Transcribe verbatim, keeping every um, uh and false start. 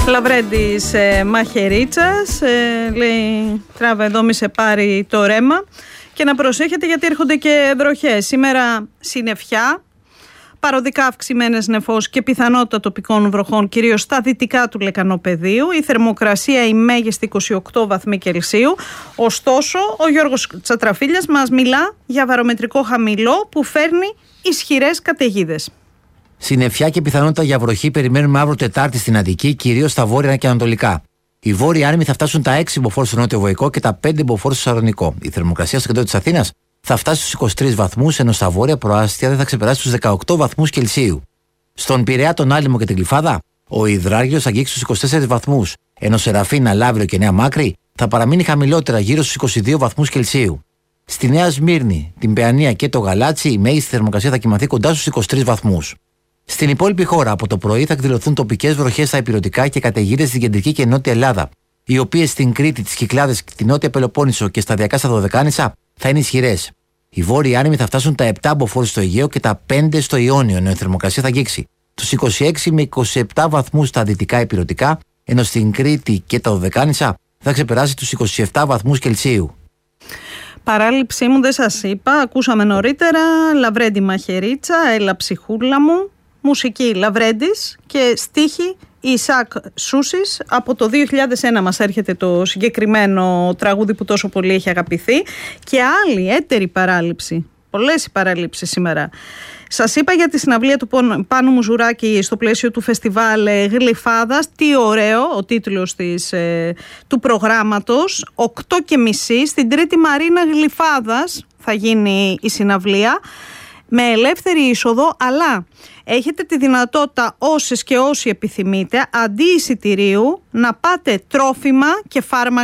Λαβρέντης ε, Μαχαιρίτσας, ε, λέει τράβα εδώ μη σε πάρει το ρέμα και να προσέχετε γιατί έρχονται και βροχές. Σήμερα συννεφιά, παροδικά αυξημένες νεφός και πιθανότητα τοπικών βροχών κυρίως στα δυτικά του Λεκανοπεδίου. Η θερμοκρασία η μέγιστη είκοσι οκτώ βαθμοί Κελσίου. Ωστόσο, ο Γιώργος Τσατραφίλιας μας μιλά για βαρομετρικό χαμηλό που φέρνει ισχυρές καταιγίδες. Συννεφιά και πιθανότητα για βροχή περιμένουμε αύριο Τετάρτη στην Αττική, κυρίως στα βόρεια και ανατολικά. Οι βόρειοι άνεμοι θα φτάσουν τα έξι μποφόρ στο νότιο Βοϊκό και τα πέντε μποφόρ στο Σαλονικό. Η θερμοκρασία στο κέντρο της Αθήνας θα φτάσει στους είκοσι τρεις βαθμούς, ενώ στα βόρεια προάστια δεν θα ξεπεράσει τους δεκαοκτώ βαθμούς Κελσίου. Στον Πειραιά, τον Άλυμο και την Γλυφάδα, ο υδράργυρος θα αγγίξει στους είκοσι τέσσερις βαθμούς, ενώ σε Ραφίνα, Λαύριο και Νέα Μάκρη θα παραμείνει χαμηλότερα γύρω στους είκοσι δύο βαθμούς Κελσίου. Στη Νέα Σμύρνη, την Παιανία και το Γαλάτσι, η μέγιστη θερμοκρασία θα κοιμαθεί κοντά στους είκοσι τρεις βαθμούς. Στην υπόλοιπη χώρα, από το πρωί θα εκδηλωθούν τοπικές βροχές στα ηπειρωτικά και καταιγίδες στην κεντρική και νότια Ελλάδα, οι οποίες στην Κρήτη, τις Κυκλάδες, τη νότια Πελοπόννησο και σταδιακά στα Δωδεκάνησα θα είναι ισχυρές. Οι βόρειοι άνεμοι θα φτάσουν τα επτά μποφόρ στο Αιγαίο και τα πέντε στο Ιόνιο, ενώ η θερμοκρασία θα αγγίξει τους είκοσι έξι με είκοσι επτά βαθμούς στα δυτικά ηπειρωτικά, ενώ στην Κρήτη και τα Δωδεκάνησα θα ξεπεράσει τους είκοσι επτά βαθμούς Κελσίου. Παράληψή μου δεν σας είπα, ακούσαμε νωρίτερα, Λαβρέντη Μαχαιρίτσα, έλα ψυχούλα μου. Μουσική Λαβρέντης και στίχη Ισακ Σούσης. Από το δύο χιλιάδες ένα μας έρχεται το συγκεκριμένο τραγούδι που τόσο πολύ έχει αγαπηθεί. Και άλλη έτερη παράληψη, πολλές οι παραλήψεις σήμερα. Σας είπα για τη συναυλία του Πάνου Μουζουράκη στο πλαίσιο του φεστιβάλ Γλυφάδας. Τι ωραίο ο τίτλος της, ε, του προγράμματος. οκτώ και μισή στην Τρίτη Μαρίνα Γλυφάδας θα γίνει η συναυλία, με ελεύθερη είσοδο, αλλά έχετε τη δυνατότητα όσες και όσοι επιθυμείτε, αντί εισιτηρίου, να πάτε τρόφιμα και φάρμακα